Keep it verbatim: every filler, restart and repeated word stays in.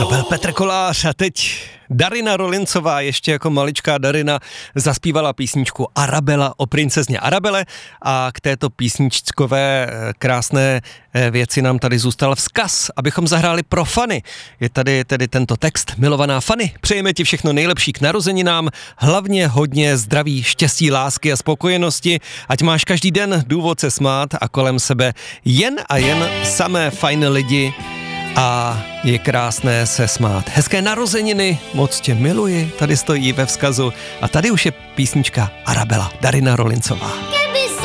To byl Petr Kolář a teď Darina Rolincová, ještě jako maličká Darina, zaspívala písničku Arabela o princezně Arabele a k této písničkové krásné věci nám tady zůstal vzkaz, abychom zahráli pro Fanny. Je tady tedy tento text. Milovaná Fanny, přejeme ti všechno nejlepší k narozeninám, hlavně hodně zdraví, štěstí, lásky a spokojenosti, ať máš každý den důvod se smát a kolem sebe jen a jen samé fajn lidi a je krásné se smát. Hezké narozeniny, moc tě miluji, tady stojí ve vzkazu a tady už je písnička Arabela, Darina Rolincová.